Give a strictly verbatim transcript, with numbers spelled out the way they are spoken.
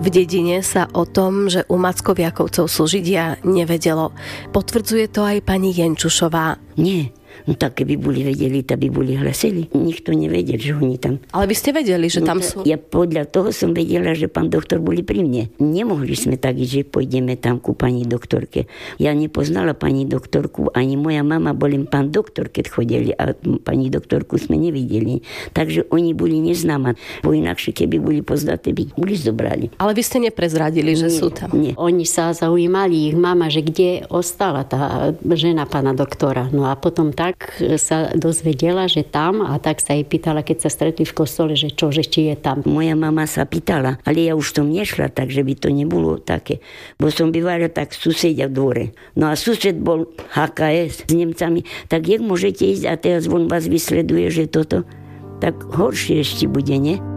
V dedine sa o tom, že u Mackoviakovcov sú Židia, nevedelo. Potvrdzuje to aj pani Jenčušová. Nie. No tak keby boli vedeli, tak by boli hlasili. Nikto nevedel, že oni tam. Ale by ste vedeli, že no tam to, sú? Ja podľa toho som vedela, že pán doktor boli pri mne. Nemohli sme tak ísť, že pôjdeme tam ku pani doktorke. Ja nepoznala pani doktorku, ani moja mama boli pán doktor, keď chodili, a pani doktorku sme nevideli. Takže oni boli neznáma. Bo inakšie, keby boli poznaté, by boli zobrali. Ale vy ste neprezradili, že nie, sú tam? Nie. Oni sa zaujímali, ich mama, že kde ostala tá žena pána doktora. No a potom tak sa dozvedela, že tam, a tak sa jej pýtala, keď sa stretli v kostole, že čo, že či je tam. Moja mama sa pýtala, ale ja už som nešla, takže by to nebolo také. Bo som bývala tak susedia v dvore. No a sused bol há ká es s Nemcami, tak jak môžete ísť a teraz von vás vysleduje, že toto? Tak horšie ešte bude, nie?